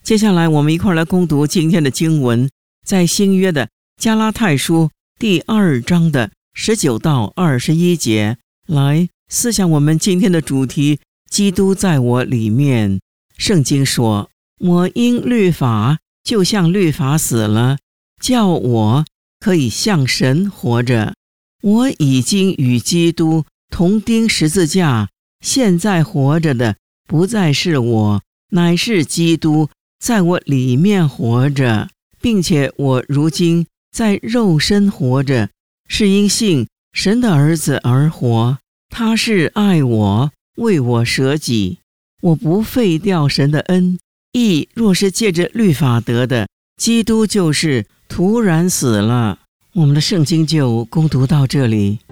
接下来我们一块来攻读今天的经文，在新约的加拉太书第2章的19到21节，来思想我们今天的主题：基督在我里面。圣经说，我因律法就像律法死了，叫我可以向神活着。我已经与基督同钉十字架，现在活着的不再是我，乃是基督在我里面活着，并且我如今在肉身活着，是因信神的儿子而活。他是爱我，为我舍己。我不废掉神的恩，义若是借着律法得的，基督就是徒然死了。我们的圣经就攻读到这里。